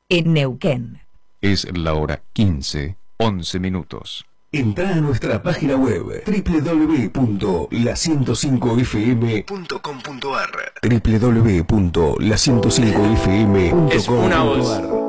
en Neuquén. Es la hora 15:11. Entrá a nuestra página web www.la105fm.com.ar www.la105fm.com.ar. Es una voz.